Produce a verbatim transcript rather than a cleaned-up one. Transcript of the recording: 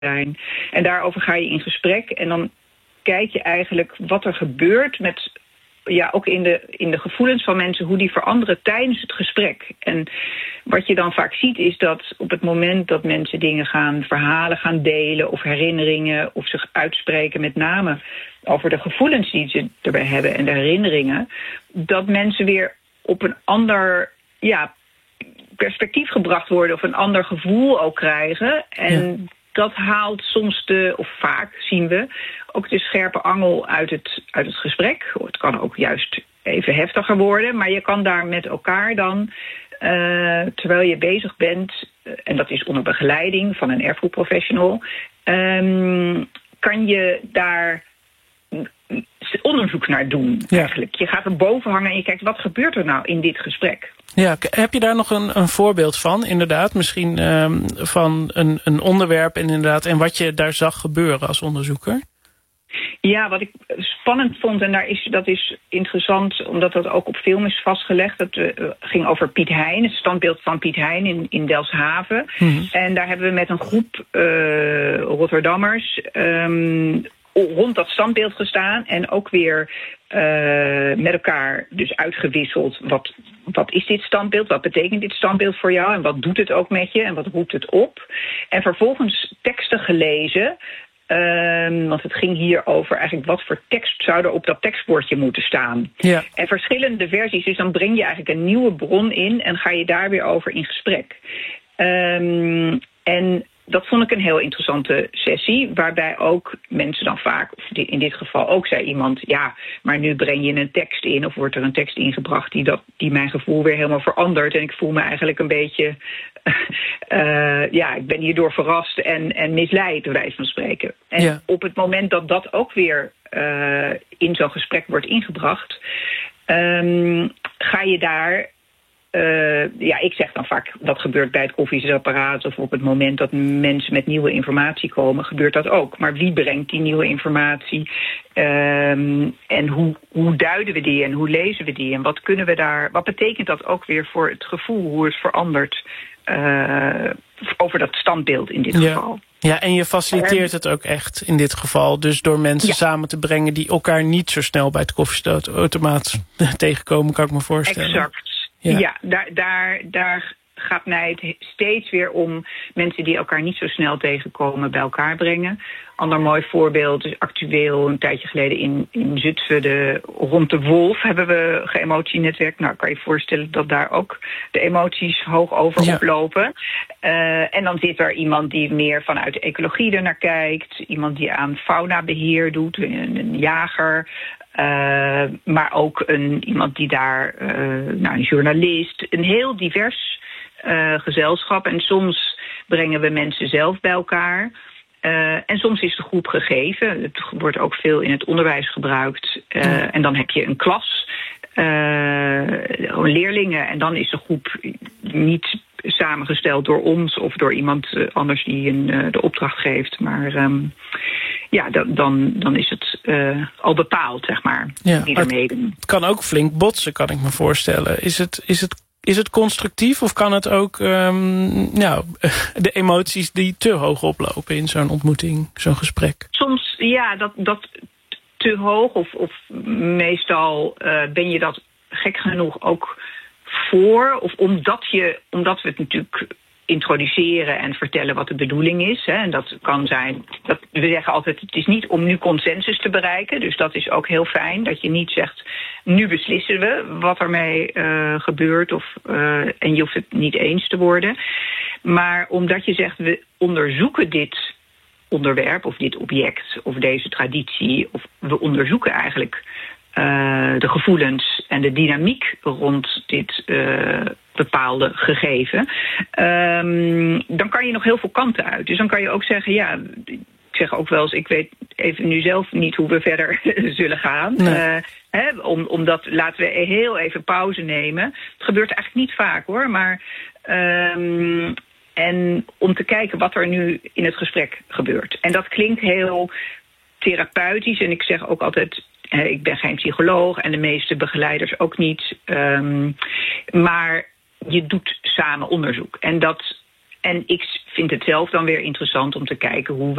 zijn. En daarover ga je in gesprek en dan kijk je eigenlijk wat er gebeurt met, ja, ook in de, in de gevoelens van mensen, hoe die veranderen tijdens het gesprek. En wat je dan vaak ziet is dat op het moment dat mensen dingen gaan verhalen, gaan delen of herinneringen of zich uitspreken met name over de gevoelens die ze erbij hebben en de herinneringen, dat mensen weer op een ander, ja, perspectief gebracht worden of een ander gevoel ook krijgen. En ja. Dat haalt soms de, of vaak zien we, ook de scherpe angel uit het, uit het gesprek. Het kan ook juist even heftiger worden, maar je kan daar met elkaar dan, uh, terwijl je bezig bent, uh, en dat is onder begeleiding van een erfgoedprofessional, um, kan je daar onderzoek naar doen, ja. Eigenlijk. Je gaat er boven hangen en je kijkt, wat gebeurt er nou in dit gesprek? Ja, heb je daar nog een, een voorbeeld van, inderdaad? Misschien um, van een, een onderwerp en inderdaad, en wat je daar zag gebeuren als onderzoeker? Ja, wat ik spannend vond, en daar is, dat is interessant, omdat dat ook op film is vastgelegd. Dat uh, ging over Piet Hein, het standbeeld van Piet Hein in, in Delfshaven. Mm-hmm. En daar hebben we met een groep uh, Rotterdammers Um, rond dat standbeeld gestaan en ook weer uh, met elkaar dus uitgewisseld. Wat, wat is dit standbeeld? Wat betekent dit standbeeld voor jou? En wat doet het ook met je? En wat roept het op? En vervolgens teksten gelezen. Um, want het ging hier over eigenlijk wat voor tekst zou er op dat tekstbordje moeten staan. Ja. En verschillende versies. Dus dan breng je eigenlijk een nieuwe bron in en ga je daar weer over in gesprek. Um, en dat vond ik een heel interessante sessie, waarbij ook mensen dan vaak, of in dit geval ook zei iemand, ja, maar nu breng je een tekst in, of wordt er een tekst ingebracht die, dat, die mijn gevoel weer helemaal verandert. En ik voel me eigenlijk een beetje, uh, ja, ik ben hierdoor verrast en, en misleid, bij wijze van spreken. En ja. Op het moment dat dat ook weer uh, in zo'n gesprek wordt ingebracht, um, ga je daar Uh, ja, ik zeg dan vaak, dat gebeurt bij het koffiezetapparaat of op het moment dat mensen met nieuwe informatie komen, gebeurt dat ook. Maar wie brengt die nieuwe informatie? Um, en hoe, hoe duiden we die en hoe lezen we die? En wat kunnen we daar, wat betekent dat ook weer voor het gevoel, hoe het verandert uh, over dat standbeeld in dit ja. geval? Ja, en je faciliteert het ook echt in dit geval. Dus door mensen ja. samen te brengen die elkaar niet zo snel bij het koffieautomaat tegenkomen, kan ik me voorstellen. Exact. Ja, ja daar, daar, daar gaat mij het steeds weer om mensen die elkaar niet zo snel tegenkomen bij elkaar brengen. Ander mooi voorbeeld is actueel een tijdje geleden in, in Zutphen, de, rond de Wolf hebben we geëmotienetwerk. Nou, kan je je voorstellen dat daar ook de emoties hoog over ja. oplopen. Uh, en dan zit er iemand die meer vanuit de ecologie er naar kijkt. Iemand die aan faunabeheer doet, een, een jager. Uh, maar ook een, iemand die daar, uh, nou, een journalist, een heel divers uh, gezelschap. En soms brengen we mensen zelf bij elkaar. Uh, en soms is de groep gegeven. Het wordt ook veel in het onderwijs gebruikt. Uh, ja. En dan heb je een klas, uh, leerlingen. En dan is de groep niet samengesteld door ons of door iemand anders die een, uh, de opdracht geeft. Maar um, ja, dan, dan is het uh, al bepaald, zeg maar, ja, wie er meedoen. Het kan ook flink botsen, kan ik me voorstellen. Is het, is het, is het constructief of kan het ook um, nou, de emoties die te hoog oplopen in zo'n ontmoeting, zo'n gesprek? Soms, ja, dat, dat te hoog of, of meestal uh, ben je dat gek genoeg ook voor. Of omdat, je, omdat we het natuurlijk introduceren en vertellen wat de bedoeling is. Hè. En dat kan zijn, dat, we zeggen altijd, het is niet om nu consensus te bereiken. Dus dat is ook heel fijn, dat je niet zegt, nu beslissen we wat ermee uh, gebeurt. Of, uh, en je hoeft het niet eens te worden. Maar omdat je zegt, we onderzoeken dit onderwerp of dit object of deze traditie. Of we onderzoeken eigenlijk Uh, de gevoelens en de dynamiek rond dit uh, bepaalde gegeven. Um, dan kan je nog heel veel kanten uit. Dus dan kan je ook zeggen, ja, ik zeg ook wel eens, ik weet even nu zelf niet hoe we verder zullen gaan. Nee. Uh, hè, om, omdat, laten we heel even pauze nemen. Het gebeurt eigenlijk niet vaak hoor, maar Um, en om te kijken wat er nu in het gesprek gebeurt. En dat klinkt heel therapeutisch en ik zeg ook altijd, ik ben geen psycholoog en de meeste begeleiders ook niet. Um, maar je doet samen onderzoek. En dat En ik vind het zelf dan weer interessant om te kijken hoe